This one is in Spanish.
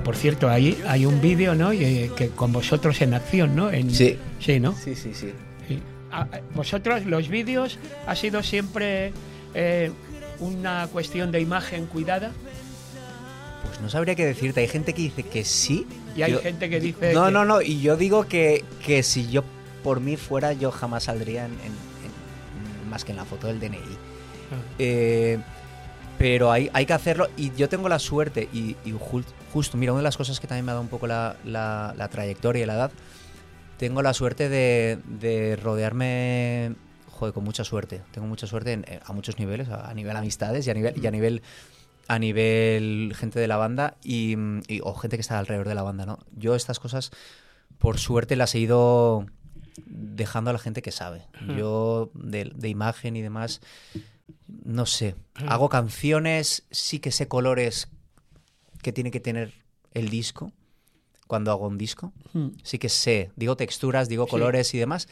por cierto, ahí hay un vídeo, ¿no? Que con vosotros en acción, ¿no? Sí. Sí, ¿no? Sí. Sí. Vosotros, los vídeos, ha sido siempre una cuestión de imagen cuidada. Pues no sabría qué decirte. Hay gente que dice que sí. Y hay gente que dice No. Y yo digo que si yo por mí fuera, yo jamás saldría más que en la foto del DNI. Pero hay que hacerlo. Y yo tengo la suerte. Y justo, mira, una de las cosas que también me ha dado un poco la trayectoria y la edad. Tengo la suerte de rodearme, con mucha suerte. Tengo mucha suerte a muchos niveles, a nivel amistades y a nivel gente de la banda o gente que está alrededor de la banda, ¿no? Yo estas cosas, por suerte, las he ido dejando a la gente que sabe. Yo, de imagen y demás, no sé. Hago canciones, sí que sé colores que tiene que tener el disco. Cuando hago un disco, sí que sé, digo texturas, digo colores y demás,